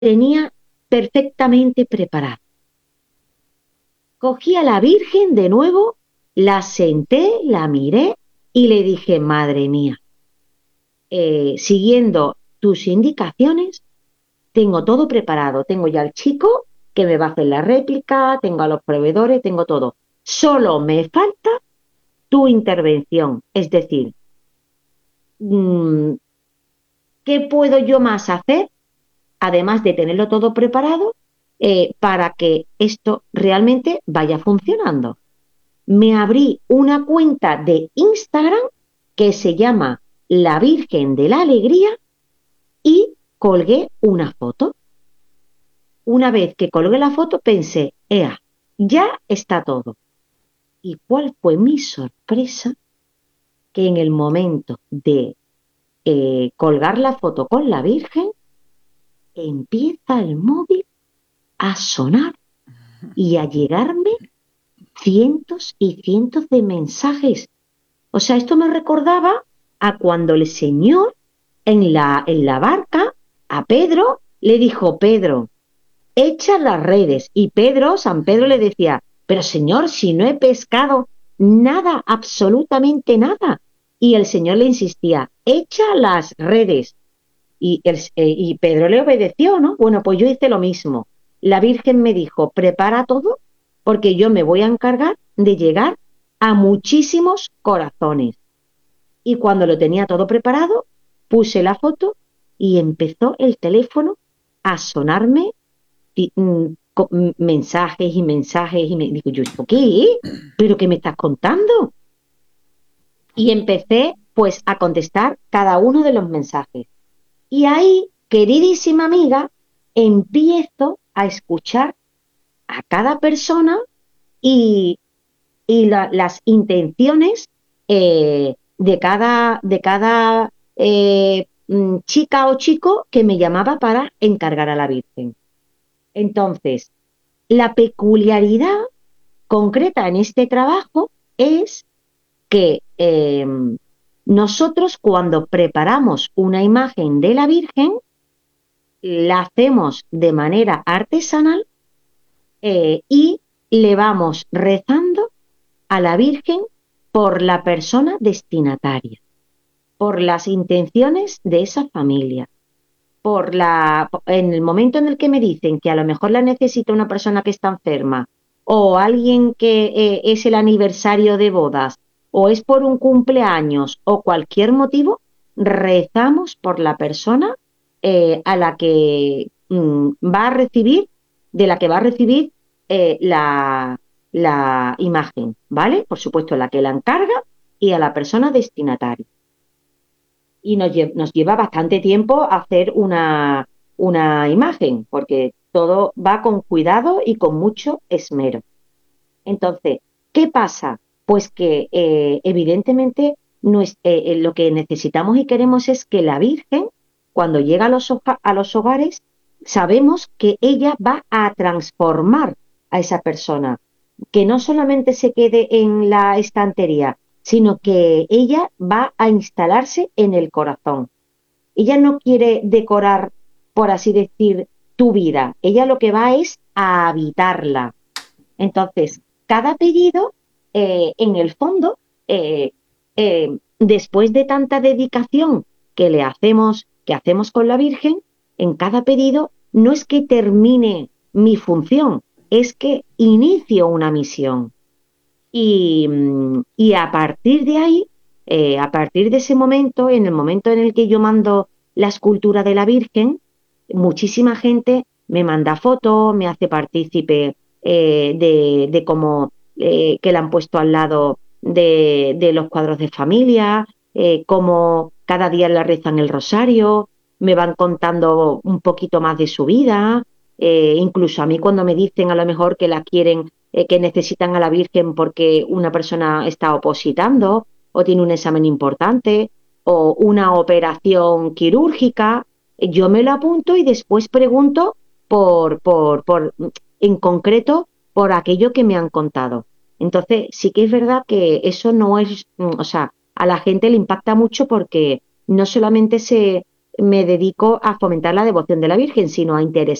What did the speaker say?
tenía perfectamente preparado. Cogí a la Virgen de nuevo, la senté, la miré y le dije, madre mía, siguiendo tus indicaciones, tengo todo preparado. Tengo ya al chico que me va a hacer la réplica, tengo a los proveedores, tengo todo. Solo me falta tu intervención. Es decir, ¿qué puedo yo más hacer, además de tenerlo todo preparado, para que esto realmente vaya funcionando? Me abrí una cuenta de Instagram que se llama La Virgen de la Alegría y colgué una foto. Una vez que colgué la foto pensé, ¡ea! Ya está todo. ¿Y cuál fue mi sorpresa? Que en el momento de colgar la foto con la Virgen, empieza el móvil a sonar y a llegarme cientos y cientos de mensajes. O sea, esto me recordaba a cuando el Señor en la barca a Pedro le dijo, Pedro, echa las redes. Y Pedro, San Pedro le decía, pero Señor, si no he pescado nada, absolutamente nada. Y el Señor le insistía, echa las redes. Y Pedro le obedeció, ¿no? Bueno, pues yo hice lo mismo. La Virgen me dijo, prepara todo porque yo me voy a encargar de llegar a muchísimos corazones. Y cuando lo tenía todo preparado, puse la foto y empezó el teléfono a sonarme mensajes y mensajes y me digo yo, ¿esto qué es? ¿Pero qué me estás contando? Y empecé pues a contestar cada uno de los mensajes. Y ahí, queridísima amiga, empiezo a escuchar a cada persona y, las intenciones de cada chica o chico que me llamaba para encargar a la Virgen. Entonces, la peculiaridad concreta en este trabajo es que nosotros cuando preparamos una imagen de la Virgen, la hacemos de manera artesanal y le vamos rezando a la Virgen por la persona destinataria, por las intenciones de esa familia, en el momento en el que me dicen que a lo mejor la necesita una persona que está enferma o alguien que es el aniversario de bodas o es por un cumpleaños o cualquier motivo, rezamos por la persona a la que va a recibir, de la que va a recibir la imagen, ¿vale? Por supuesto, la que la encarga y a la persona destinataria. Y nos lleva bastante tiempo hacer una imagen, porque todo va con cuidado y con mucho esmero. Entonces, ¿qué pasa? Pues que evidentemente lo que necesitamos y queremos es que la Virgen, cuando llega a los hogares, sabemos que ella va a transformar a esa persona, que no solamente se quede en la estantería, sino que ella va a instalarse en el corazón. Ella no quiere decorar, por así decir, tu vida. Ella lo que va es a habitarla. Entonces, cada pedido, en el fondo, después de tanta dedicación que hacemos con la Virgen, en cada pedido no es que termine mi función, es que inicio una misión. Y a partir de ahí, a partir de ese momento, en el momento en el que yo mando la escultura de la Virgen, muchísima gente me manda fotos, me hace partícipe de cómo que la han puesto al lado de los cuadros de familia, cómo cada día le rezan el rosario, me van contando un poquito más de su vida, incluso a mí cuando me dicen a lo mejor que la quieren, que necesitan a la Virgen porque una persona está opositando o tiene un examen importante o una operación quirúrgica, yo me lo apunto y después pregunto en concreto, por aquello que me han contado. Entonces, sí que es verdad que eso no es, o sea, a la gente le impacta mucho porque no solamente me dedico a fomentar la devoción de la Virgen, sino a interesarme